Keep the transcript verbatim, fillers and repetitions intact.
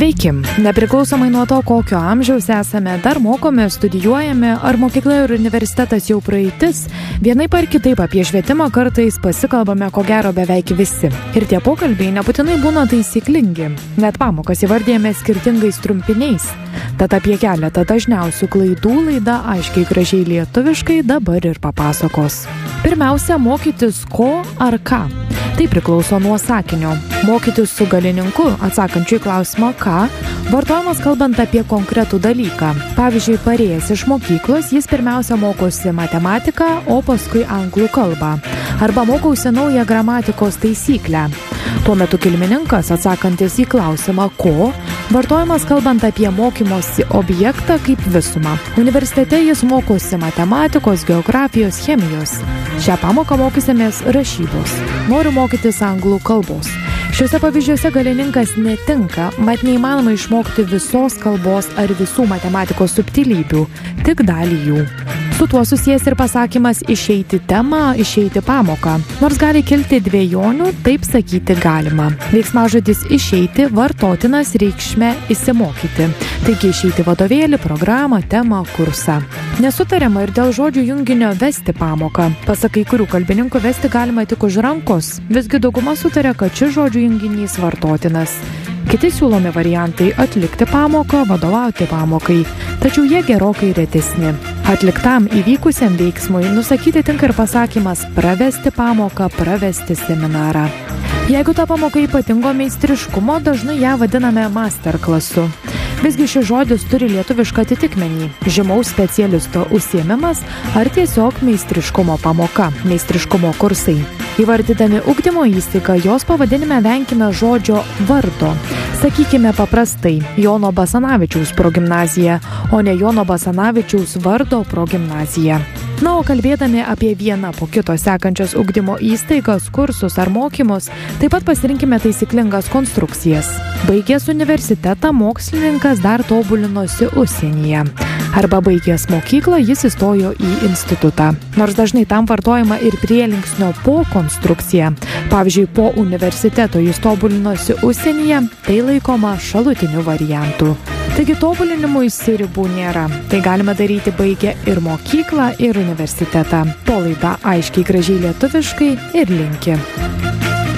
Sveiki! Nepriklausomai nuo to, kokio amžiaus esame, dar mokome, studijuojame, ar mokykla ir universitetas jau praeitis, vienaip ar kitaip apie švietimą kartais pasikalbame ko gero beveik visi. Ir tie pokalbiai nebūtinai būna taisyklingi, net pamokas įvardėjame skirtingais trumpiniais. Tad apie keletą dažniausių klaidų laida aiškiai gražiai lietuviškai dabar ir papasakos. Pirmiausia, mokytis ko ar ką. Tai priklauso nuo sakinio. Mokytis su galininku, atsakančiu į klausimą ką, vartojamas kalbant apie konkretų dalyką. Pavyzdžiui, parėjęs iš mokyklos, jis pirmiausia mokosi matematiką, o paskui anglų kalbą. Arba mokausi naują gramatikos taisyklę. Tuo metu kilmininkas, atsakantis į klausimą ko, vartojamas kalbant apie mokymosi objektą kaip visumą. Universitete jis mokosi matematikos, geografijos, chemijos. Šią pamoką mokysimės rašybos. Noriu mokytis anglų kalbos. Šiuose pavyzdžiuose galininkas netinka, mat neįmanoma išmokti visos kalbos ar visų matematikos subtilybių, tik dalį jų. Su tuo susijęs ir pasakymas išeiti temą, išeiti pamoką. Nors gali kilti dvejonių, taip sakyti galima. Veiksmažodis išeiti vartotinas reikšme įsimokyti. Taigi išeiti vadovėlį, programą, temą, kursą. Nesutariama ir dėl žodžių junginio vesti pamoką. Pasak kai kurių kalbininkų vesti galima tik už rankos. Visgi dauguma sutarė, kad šis žodžių junginys vartotinas. Kiti siūlomi variantai – atlikti pamoką, vadovauti pamokai, tačiau jie gerokai retesni. Atliktam įvykusiam veiksmui nusakyti tinka ir pasakymas pravesti pamoką, pravesti seminarą. Jeigu ta pamoka ypatingo meistriškumo, dažnai ją vadiname masterklasu. Visgi šis žodis turi lietuvišką atitikmenį – žymaus specialisto užsiėmimas ar tiesiog meistriškumo pamoka, meistriškumo kursai. Įvardydami ugdymo įstaigą, jos pavadinime venkime žodžio vardo. Sakykime paprastai Jono Basanavičiaus progimnazija, o ne Jono Basanavičiaus vardo progimnazija. Na, o kalbėdami apie vieną po kito sekančias ugdymo įstaigas, kursus ar mokymus, taip pat pasirinkime taisyklingas konstrukcijas. Baigęs universitetą, mokslininkas dar tobulinosi užsienyje. Arba baigęs mokyklą, jis įstojo į institutą. Nors dažnai tam vartojama ir prielinksnio po konstrukcija. Pavyzdžiui, po universiteto jis tobulinosi užsienyje, tai laikoma šalutiniu variantu. Taigi tobulinimui ribų nėra. Tai galima daryti baigę ir mokyklą, ir universitetą. To laida aiškiai gražiai lietuviškai ir linki.